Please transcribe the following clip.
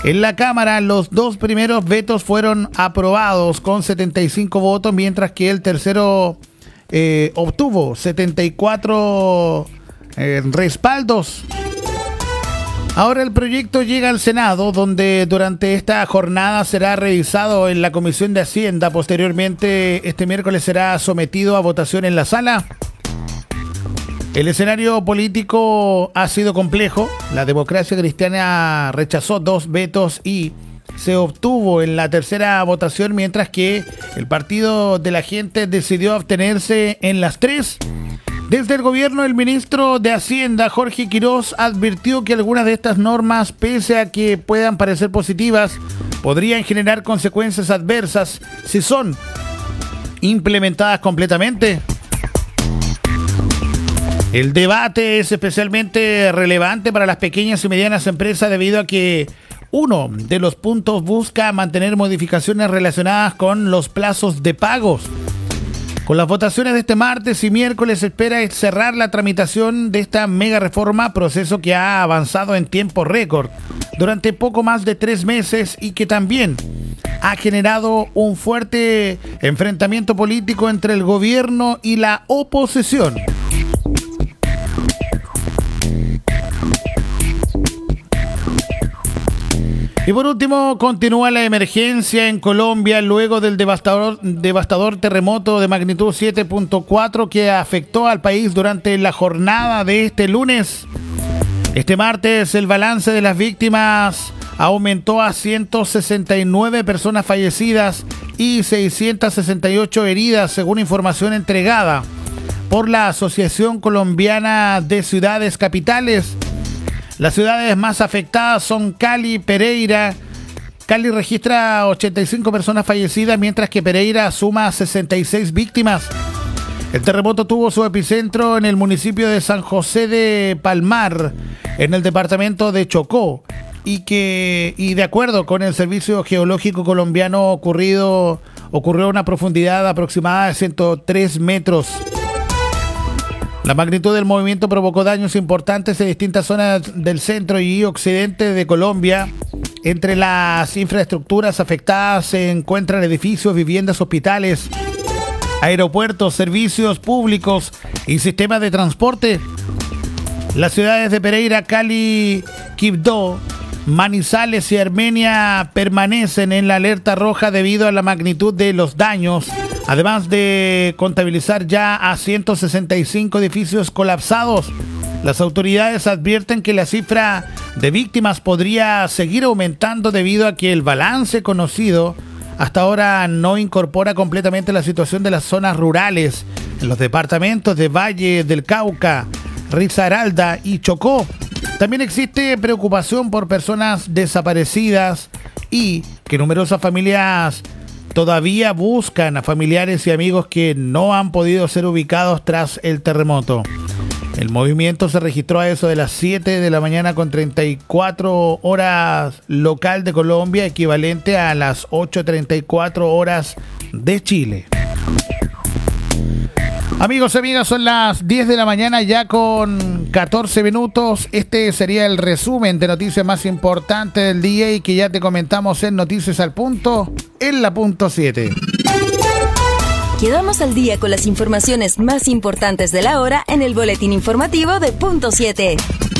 En la Cámara, los dos primeros vetos fueron aprobados con 75 votos, mientras que el tercero obtuvo 74 respaldos. Ahora el proyecto llega al Senado, donde durante esta jornada será revisado en la Comisión de Hacienda. Posteriormente, este miércoles será sometido a votación en la sala. El escenario político ha sido complejo. La Democracia Cristiana rechazó 2 vetos y se obtuvo en la tercera votación, mientras que el Partido de la Gente decidió abstenerse en las 3. Desde el gobierno, el ministro de Hacienda, Jorge Quirós, advirtió que algunas de estas normas, pese a que puedan parecer positivas, podrían generar consecuencias adversas si son implementadas completamente. El debate es especialmente relevante para las pequeñas y medianas empresas debido a que uno de los puntos busca mantener modificaciones relacionadas con los plazos de pagos. Con las votaciones de este martes y miércoles se espera cerrar la tramitación de esta mega reforma, proceso que ha avanzado en tiempo récord durante poco más de 3 meses y que también ha generado un fuerte enfrentamiento político entre el gobierno y la oposición. Y por último, continúa la emergencia en Colombia luego del devastador terremoto de magnitud 7.4 que afectó al país durante la jornada de este lunes. Este martes, el balance de las víctimas aumentó a 169 personas fallecidas y 668 heridas, según información entregada por la Asociación Colombiana de Ciudades Capitales. Las ciudades más afectadas son Cali, Pereira. Cali registra 85 personas fallecidas, mientras que Pereira suma 66 víctimas. El terremoto tuvo su epicentro en el municipio de San José de Palmar, en el departamento de Chocó, y de acuerdo con el Servicio Geológico Colombiano ocurrió a una profundidad aproximada de 103 metros. La magnitud del movimiento provocó daños importantes en distintas zonas del centro y occidente de Colombia. Entre las infraestructuras afectadas se encuentran edificios, viviendas, hospitales, aeropuertos, servicios públicos y sistemas de transporte. Las ciudades de Pereira, Cali, Quibdó, Manizales y Armenia permanecen en la alerta roja debido a la magnitud de los daños, además de contabilizar ya a 165 edificios colapsados. Las autoridades advierten que la cifra de víctimas podría seguir aumentando debido a que el balance conocido hasta ahora no incorpora completamente la situación de las zonas rurales en los departamentos de Valle del Cauca, Risaralda y Chocó. También existe preocupación por personas desaparecidas y que numerosas familias todavía buscan a familiares y amigos que no han podido ser ubicados tras el terremoto. El movimiento se registró a eso de las 7 de la mañana con 34 horas local de Colombia, equivalente a las 8:34 horas de Chile. Amigos y amigas, son las 10 de la mañana ya con 14 minutos. Este sería el resumen de noticias más importantes del día y que ya te comentamos en Noticias al Punto, en la punto 7. Quedamos al día con las informaciones más importantes de la hora en el boletín informativo de punto 7.